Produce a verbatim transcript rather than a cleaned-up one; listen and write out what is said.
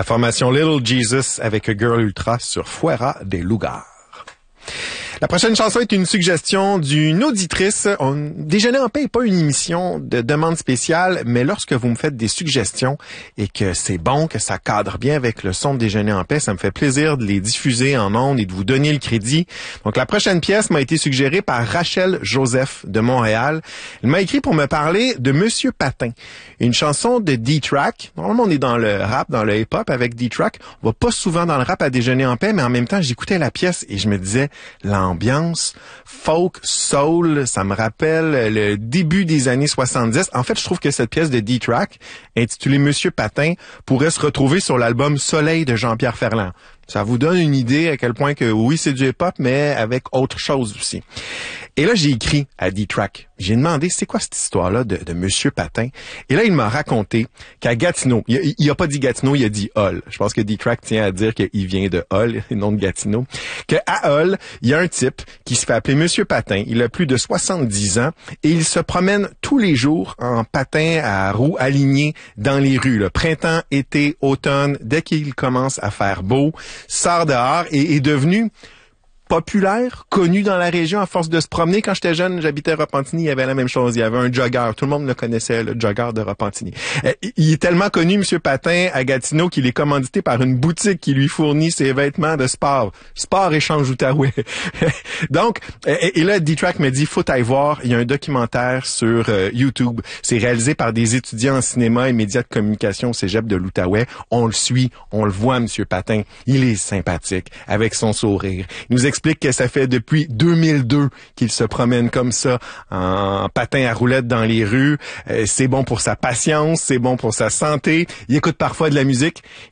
La formation Little Jesus avec Girl Ultra sur Fuera de Lugar. La prochaine chanson est une suggestion d'une auditrice. On... Déjeuner en paix n'est pas une émission de demande spéciale, mais lorsque vous me faites des suggestions et que c'est bon, que ça cadre bien avec le son de Déjeuner en paix, ça me fait plaisir de les diffuser en ondes et de vous donner le crédit. Donc la prochaine pièce m'a été suggérée par Rachel Joseph de Montréal. Elle m'a écrit pour me parler de Monsieur Patin, une chanson de D-Track. Normalement, on est dans le rap, dans le hip-hop avec D-Track. On va pas souvent dans le rap à Déjeuner en paix, mais en même temps, j'écoutais la pièce et je me disais, l'ambiance folk, soul, ça me rappelle le début des années soixante-dix. En fait, je trouve que cette pièce de D-Track, intitulée Monsieur Patin, pourrait se retrouver sur l'album Soleil de Jean-Pierre Ferland. Ça vous donne une idée à quel point que oui, c'est du hip-hop, mais avec autre chose aussi. Et là, j'ai écrit à D-Track. J'ai demandé, c'est quoi cette histoire-là de, de Monsieur Patin? Et là, il m'a raconté qu'à Gatineau, il, il a pas dit Gatineau, il a dit Hull. Je pense que D-Track tient à dire qu'il vient de Hull et non de Gatineau. Qu'à Hull, il y a un type qui se fait appeler Monsieur Patin. Il a plus de soixante-dix ans et il se promène tous les jours en patin à roues alignées dans les rues. Le printemps, été, automne, dès qu'il commence à faire beau, sort dehors et est devenu populaire, connu dans la région à force de se promener. Quand j'étais jeune, j'habitais à Repentigny, il y avait la même chose. Il y avait un jogger. Tout le monde le connaissait, le jogger de Repentigny. Euh, il est tellement connu, Monsieur Patin, à Gatineau, qu'il est commandité par une boutique qui lui fournit ses vêtements de sport. Sport échange Outaouais. Donc, et, et là, D-Track me dit, faut aller voir, il y a un documentaire sur euh, YouTube. C'est réalisé par des étudiants en cinéma et médias de communication au cégep de l'Outaouais. On le suit, on le voit, Monsieur Patin. Il est sympathique, avec son sourire. Il nous explique que ça fait depuis deux mille deux qu'il se promène comme ça en patin à roulettes dans les rues. Euh, c'est bon pour sa patience, c'est bon pour sa santé. Il écoute parfois de la musique.